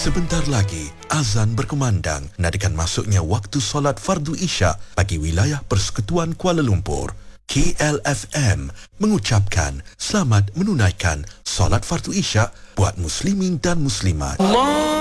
Sebentar lagi, azan berkumandang nadakan masuknya waktu solat fardu isyak bagi wilayah Persekutuan Kuala Lumpur. KLFM mengucapkan selamat menunaikan solat fardu isyak buat muslimin dan muslimat.